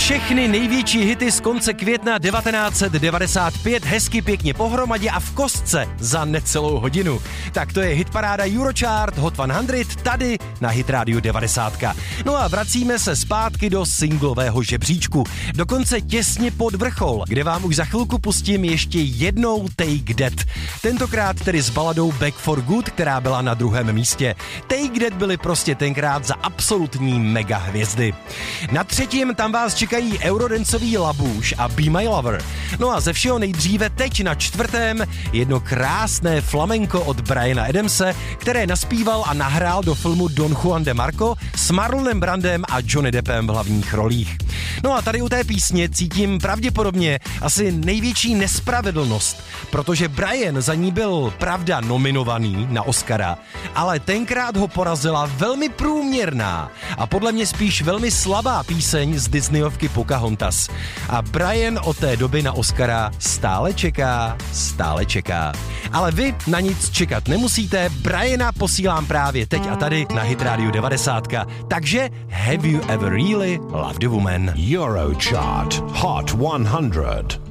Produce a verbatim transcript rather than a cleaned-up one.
Všechny největší hity z konce května devatenáct set devadesát pět hezky pěkně pohromadě a v kostce za necelou hodinu. Tak to je hitparáda Eurochart Hot sto tady na Hit Radio devadesát. No a vracíme se zpátky do singlového žebříčku. Dokonce těsně pod vrchol, kde vám už za chvilku pustím ještě jednou Take That. Tentokrát tedy s baladou Back for Good, která byla na druhém místě. Take That byly prostě tenkrát za absolutní mega hvězdy. Na třetím tam vás čekají eurodancový Labouche a Be My Lover. No a ze všeho nejdříve teď na čtvrtém jedno krásné flamenko od Briana Adamse, které naspíval a nahrál do filmu Don Juan de Marco s Marlonem Brandem a Johnny Deppem v hlavních rolích. No a tady u té písně cítím pravděpodobně asi největší nespravedlnost, protože Brian za ní byl pravda nominovaný na Oscara, ale tenkrát ho porazila velmi průměrná a podle mě spíš velmi slabá píseň z Disneyovky Pocahontas. A Brian od té doby na Oscara stále čeká, stále čeká. Ale vy na nic čekat nemusíte, Briana posílám právě teď a tady na Hit Radio devadesát. Takže Have You Ever Really Loved a Woman? Eurochart Hot sto.